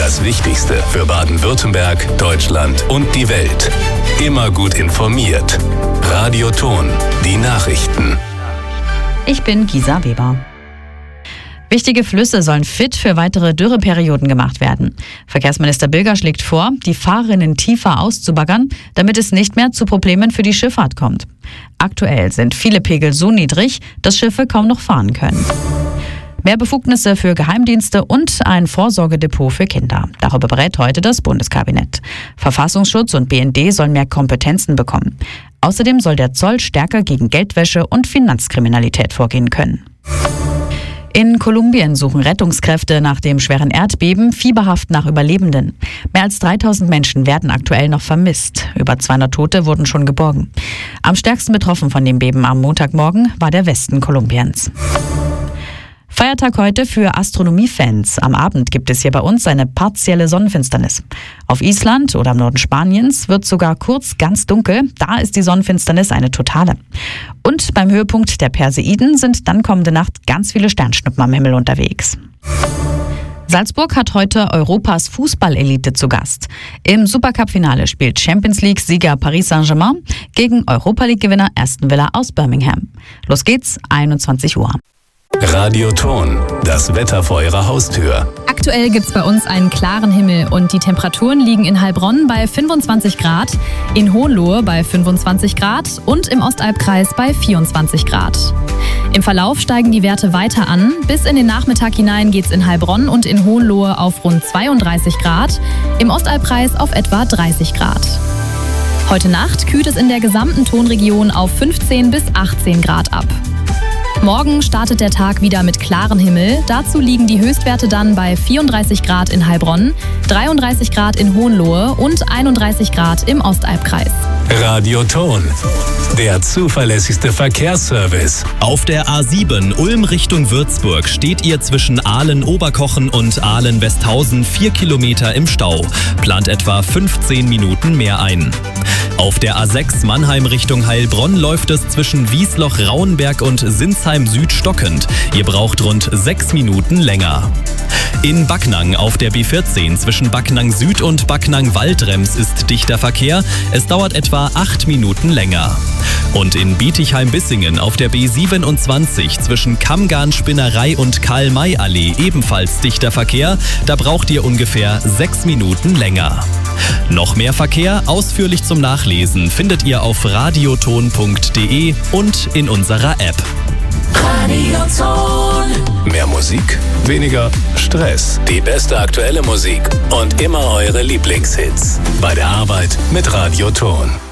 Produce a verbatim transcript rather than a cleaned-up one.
Das Wichtigste für Baden-Württemberg, Deutschland und die Welt. Immer gut informiert. Radio Ton, die Nachrichten. Ich bin Gisa Weber. Wichtige Flüsse sollen fit für weitere Dürreperioden gemacht werden. Verkehrsminister Bilger schlägt vor, die Fahrrinnen tiefer auszubaggern, damit es nicht mehr zu Problemen für die Schifffahrt kommt. Aktuell sind viele Pegel so niedrig, dass Schiffe kaum noch fahren können. Mehr Befugnisse für Geheimdienste und ein Vorsorgedepot für Kinder. Darüber berät heute das Bundeskabinett. Verfassungsschutz und B N D sollen mehr Kompetenzen bekommen. Außerdem soll der Zoll stärker gegen Geldwäsche und Finanzkriminalität vorgehen können. In Kolumbien suchen Rettungskräfte nach dem schweren Erdbeben fieberhaft nach Überlebenden. Mehr als dreitausend Menschen werden aktuell noch vermisst. Über zweihundert Tote wurden schon geborgen. Am stärksten betroffen von dem Beben am Montagmorgen war der Westen Kolumbiens. Feiertag heute für Astronomiefans. Am Abend gibt es hier bei uns eine partielle Sonnenfinsternis. Auf Island oder im Norden Spaniens wird sogar kurz ganz dunkel. Da ist die Sonnenfinsternis eine totale. Und beim Höhepunkt der Perseiden sind dann kommende Nacht ganz viele Sternschnuppen am Himmel unterwegs. Salzburg hat heute Europas Fußballelite zu Gast. Im Supercup-Finale spielt Champions-League-Sieger Paris Saint-Germain gegen Europa-League-Gewinner Aston Villa aus Birmingham. Los geht's, einundzwanzig Uhr. Radio Ton, das Wetter vor Ihrer Haustür. Aktuell gibt es bei uns einen klaren Himmel und die Temperaturen liegen in Heilbronn bei fünfundzwanzig Grad, in Hohenlohe bei fünfundzwanzig Grad und im Ostalbkreis bei vierundzwanzig Grad. Im Verlauf steigen die Werte weiter an. Bis in den Nachmittag hinein geht es in Heilbronn und in Hohenlohe auf rund zweiunddreißig Grad, im Ostalbkreis auf etwa dreißig Grad. Heute Nacht kühlt es in der gesamten Tonregion auf fünfzehn bis achtzehn Grad ab. Morgen startet der Tag wieder mit klarem Himmel. Dazu liegen die Höchstwerte dann bei vierunddreißig Grad in Heilbronn, dreiunddreißig Grad in Hohenlohe und einunddreißig Grad im Ostalbkreis. Radio Ton, der zuverlässigste Verkehrsservice. Auf der A sieben Ulm Richtung Würzburg steht ihr zwischen Ahlen-Oberkochen und Ahlen-Westhausen vier Kilometer im Stau. Plant etwa fünfzehn Minuten mehr ein. Auf der A sechs Mannheim Richtung Heilbronn läuft es zwischen Wiesloch-Rauenberg und Sinsheim Süd stockend. Ihr braucht rund sechs Minuten länger. In Backnang auf der B vierzehn zwischen Backnang Süd und Backnang Waldrems ist dichter Verkehr. Es dauert etwa acht Minuten länger. Und in Bietigheim-Bissingen auf der B siebenundzwanzig zwischen Kammgarn-Spinnerei und Karl-May-Allee ebenfalls dichter Verkehr. Da braucht ihr ungefähr sechs Minuten länger. Noch mehr Verkehr ausführlich zum Nachlesen findet ihr auf radioton punkt de und in unserer App. Radio Ton. Mehr Musik, weniger Stress. Die beste aktuelle Musik und immer eure Lieblingshits. Bei der Arbeit mit Radio Ton.